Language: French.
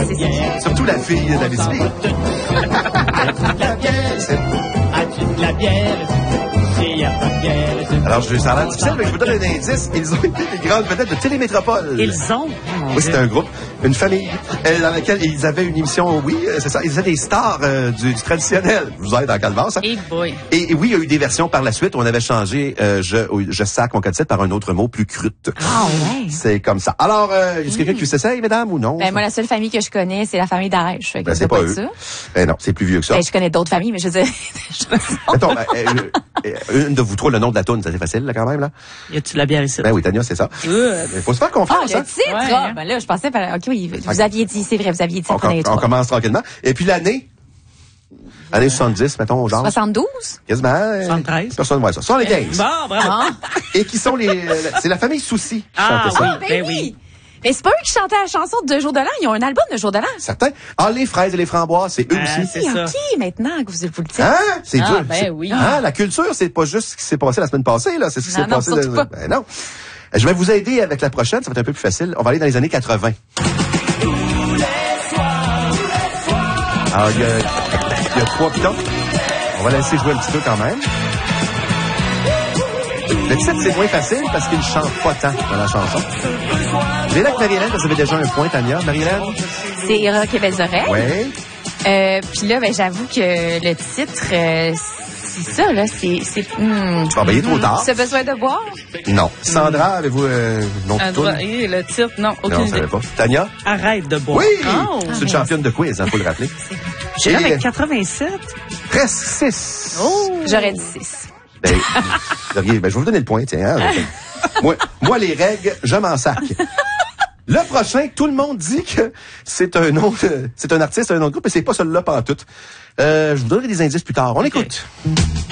Surtout la fille d'Abitibi. As-tu de la bière? S'il n'y a pas de bière. Alors, ça a l'air difficile, mais je vous donne un indice. Ils ont été des grandes vedettes de Télémétropole. Ils ont? Oui, c'était un groupe, une famille, dans laquelle ils avaient une émission, oui, c'est ça, ils étaient des stars du traditionnel. Vous êtes dans Calvas, hein? Hey boy. Et oui, il y a eu des versions par la suite où on avait changé je sac mon cassette par un autre mot plus crute. Ah ouais. C'est comme ça. Alors, est-ce quelqu'un qui s'essaye, mesdames, ou non? Ben, moi, la seule famille que je connais, c'est la famille d'Arèche. Ben, c'est pas eux. Ça. Ben non, c'est plus vieux que ça. Ben, je connais d'autres familles, mais je veux dire... Attends, une de vous trois, le nom de la toune, c'est facile, là, quand même, là? Y a-tu de la bière ici? Ben oui, Tania, c'est ça. Il faut se faire confiance, le hein? titre! Ouais, Ah, ben là, je pensais... OK, oui, vous aviez dit, c'est vrai, vous aviez dit, On commence tranquillement. Et puis l'année? Année 70, mettons, genre. 72? Quasiment. 73. Personne ne voit ça. 75. Bon, bravo. Et qui sont c'est la famille Soucy qui Ah, chantait ça. Ah, ben oui! Mais c'est pas eux qui chantaient la chanson de 2 jours de l'an, ils ont un album de Jour de l'an. Certains. Ah, les fraises et les framboises, c'est eux aussi. c'est ça. OK, maintenant que vous le dites. Hein? C'est dur. Ben oui. Hein? La culture, c'est pas juste ce qui s'est passé la semaine passée, là. C'est ce qui s'est passé. surtout pas. Ben non. Je vais vous aider avec la prochaine, ça va être un peu plus facile. On va aller dans les années 80. Alors, il y a 3 pitons. On va laisser jouer un petit peu quand même. Le titre, c'est moins facile parce qu'il ne chante pas tant dans la chanson. J'ai là que Marie-Hélène, vous avez déjà un point, Tania. Marie-Hélène? C'est Rock et Belles Oreilles. Oui. Puis là, ben, j'avoue que le titre, c'est ça, là, c'est Ah, ben, il est trop tard. Ce besoin de boire? Non. Sandra, avez-vous nom de toune? Le titre, non, Non, aucune je idée. savais pas. Tania? Arrête de boire. Oui! Oh. C'est une championne de quiz, faut le rappeler. J'ai Et, avec 87. Presque 6. Oh! J'aurais dit 6. Ben, je vais vous donner le point, tiens. Hein, moi, les règles, je m'en sac. Le prochain, tout le monde dit que c'est un nom, c'est un artiste, un nom de groupe, mais c'est pas celui-là pantoute. Je vous donnerai des indices plus tard. On écoute.